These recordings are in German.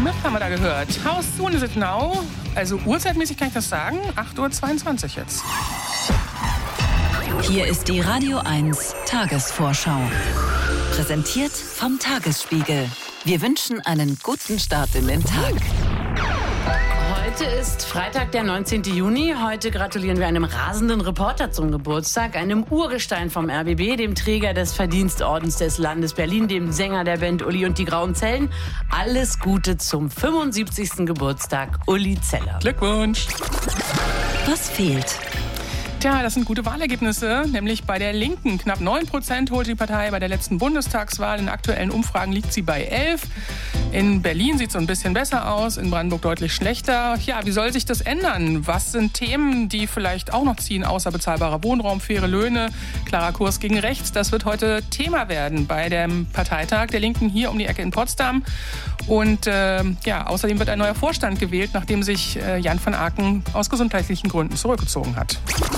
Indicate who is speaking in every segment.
Speaker 1: Smith haben wir da gehört. How soon is it now? Also uhrzeitmäßig kann ich das sagen. 8:22 Uhr jetzt.
Speaker 2: Hier ist die Radio 1 Tagesvorschau. Präsentiert vom Tagesspiegel. Wir wünschen einen guten Start in den Tag.
Speaker 3: Heute ist Freitag, der 19. Juni. Heute gratulieren wir einem rasenden Reporter zum Geburtstag, einem Urgestein vom RBB, dem Träger des Verdienstordens des Landes Berlin, dem Sänger der Band Uli und die Grauen Zellen. Alles Gute zum 75. Geburtstag, Uli Zeller.
Speaker 1: Glückwunsch.
Speaker 2: Was fehlt?
Speaker 1: Tja, das sind gute Wahlergebnisse, nämlich bei der Linken. Knapp 9% holte die Partei bei der letzten Bundestagswahl. In aktuellen Umfragen liegt sie bei 11%. In Berlin sieht es so ein bisschen besser aus, in Brandenburg deutlich schlechter. Ja, wie soll sich das ändern? Was sind Themen, die vielleicht auch noch ziehen, außer bezahlbarer Wohnraum, faire Löhne, klarer Kurs gegen rechts? Das wird heute Thema werden bei dem Parteitag der Linken hier um die Ecke in Potsdam. Und außerdem wird ein neuer Vorstand gewählt, nachdem sich Jan van Aken aus gesundheitlichen Gründen zurückgezogen hat.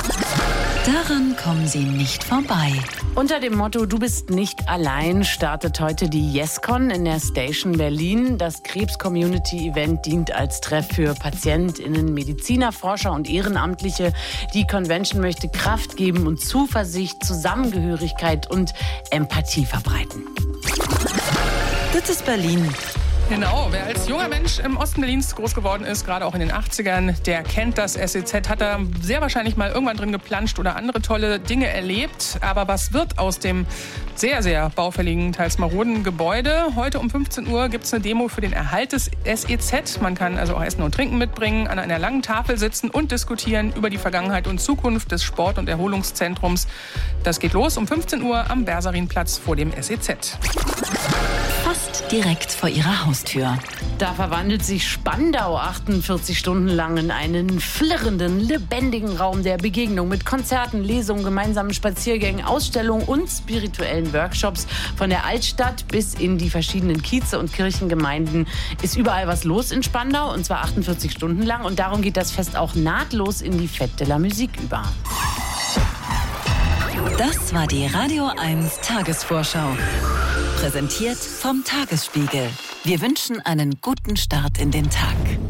Speaker 2: Daran kommen Sie nicht vorbei.
Speaker 3: Unter dem Motto "Du bist nicht allein" startet heute die YesCon in der Station Berlin. Das Krebs-Community-Event dient als Treff für PatientInnen, Mediziner, Forscher und Ehrenamtliche. Die Convention möchte Kraft geben und Zuversicht, Zusammengehörigkeit und Empathie verbreiten.
Speaker 2: Das ist Berlin.
Speaker 1: Genau, wer als junger Mensch im Osten Berlins groß geworden ist, gerade auch in den 80ern, der kennt das SEZ, hat da sehr wahrscheinlich mal irgendwann drin geplanscht oder andere tolle Dinge erlebt. Aber was wird aus dem sehr, sehr baufälligen, teils maroden Gebäude? Heute um 15 Uhr gibt es eine Demo für den Erhalt des SEZ. Man kann also auch Essen und Trinken mitbringen, an einer langen Tafel sitzen und diskutieren über die Vergangenheit und Zukunft des Sport- und Erholungszentrums. Das geht los um 15 Uhr am Bersarinplatz vor dem SEZ.
Speaker 2: Fast direkt vor Ihrer Haustür.
Speaker 3: Da verwandelt sich Spandau 48 Stunden lang in einen flirrenden, lebendigen Raum der Begegnung mit Konzerten, Lesungen, gemeinsamen Spaziergängen, Ausstellungen und spirituellen Workshops. Von der Altstadt bis in die verschiedenen Kieze und Kirchengemeinden ist überall was los in Spandau, und zwar 48 Stunden lang. Und darum geht das Fest auch nahtlos in die Fête de la Musique über.
Speaker 2: Das war die Radio 1 Tagesvorschau. Präsentiert vom Tagesspiegel. Wir wünschen einen guten Start in den Tag.